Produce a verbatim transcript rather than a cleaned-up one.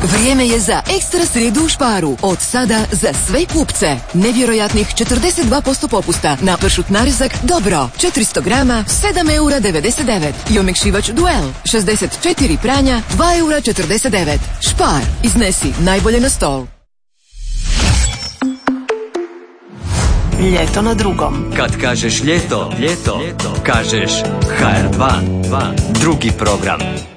Vrijeme je za ekstra srijedu u Sparu. Od sada za sve kupce. Nevjerojatnih četrdeset dva posto popusta na pršut narezak Dobro. četiristo grama, sedam eura devedeset devet. I omekšivač Duel, šezdeset četiri pranja, dva eura četrdeset devet. Spar. Iznesi najbolje na stol. Ljeto na drugom. Kad kažeš ljeto, ljeto, ljeto. Kažeš H R dva. Drugi program.